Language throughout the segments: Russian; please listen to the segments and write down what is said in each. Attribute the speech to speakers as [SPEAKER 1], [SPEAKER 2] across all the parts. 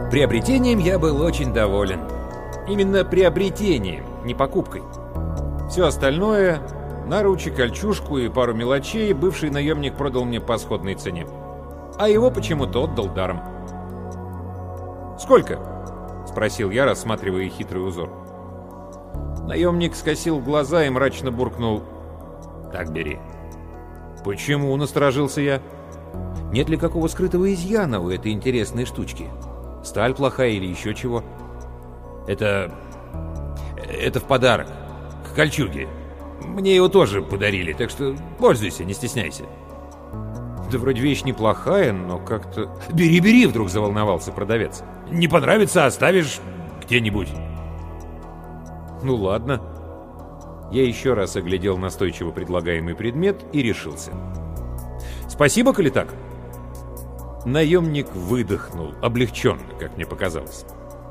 [SPEAKER 1] Приобретением я был очень доволен. Именно приобретением, не покупкой. Все остальное — наручи, кольчужку и пару мелочей — бывший наемник продал мне по сходной цене. А его почему-то отдал даром. «Сколько?» — спросил я, рассматривая хитрый узор. Наемник скосил глаза и мрачно буркнул: «Так бери». «Почему?» — насторожился я. «Нет ли какого скрытого изъяна у этой интересной штучки? Сталь плохая или еще чего?» Это в подарок. К кольчуге. Мне его тоже подарили, так что пользуйся, не стесняйся». «Да вроде вещь неплохая, но как-то...» «Бери, бери!» — вдруг заволновался продавец. «Не понравится — оставишь где-нибудь». «Ну ладно». Я еще раз оглядел настойчиво предлагаемый предмет и решился. «Спасибо, коли так». Наемник выдохнул, облегченно, как мне показалось.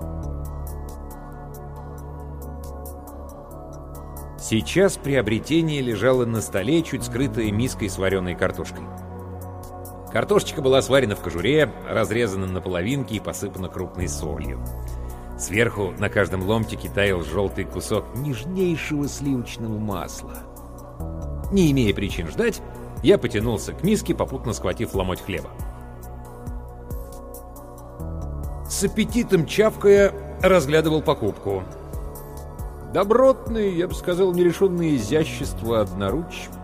[SPEAKER 1] Сейчас приобретение лежало на столе, чуть скрытое миской с вареной картошкой. Картошечка была сварена в кожуре, разрезана на половинки и посыпана крупной солью. Сверху на каждом ломтике таял желтый кусок нежнейшего сливочного масла. Не имея причин ждать, я потянулся к миске, попутно схватив ломоть хлеба. С аппетитом чавкая разглядывал покупку. Добротный, я бы сказал, не лишенный изящества одноруч